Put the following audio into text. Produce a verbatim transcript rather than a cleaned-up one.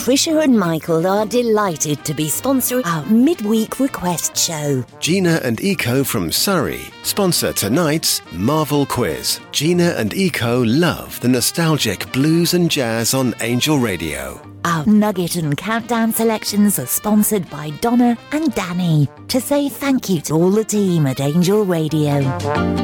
Trisha and Michael are delighted to be sponsoring our midweek request show. Gina and Eco from Surrey sponsor tonight's Marvel Quiz. Gina and Eco love the nostalgic blues and jazz on Angel Radio. Our Nugget and Countdown selections are sponsored by Donna and Danny to say thank you to all the team at Angel Radio.